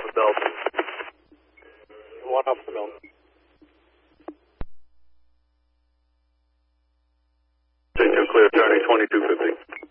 Papa Delta. 1 off the mill. J2 clear, turning 2250.